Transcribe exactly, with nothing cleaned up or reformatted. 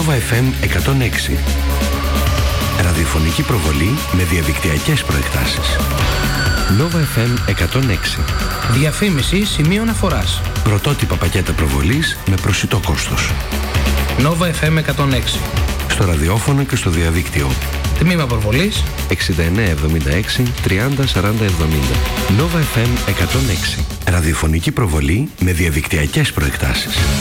Nova εφ εμ εκατόν έξι. Ραδιοφωνική προβολή με διαδικτυακές προεκτάσεις. Nova εφ εμ εκατόν έξι. Διαφήμιση σημείο αναφοράς. Πρωτότυπα πακέτα προβολής με προσιτό κόστος. Nova εφ εμ εκατόν έξι. Στο ραδιόφωνο και στο διαδίκτυο. Τμήμα προβολής εξήντα εννέα εβδομήντα έξι τριάντα σαράντα εβδομήντα. Nova εφ εμ εκατόν έξι. Ραδιοφωνική προβολή με διαδικτυακές προεκτάσεις.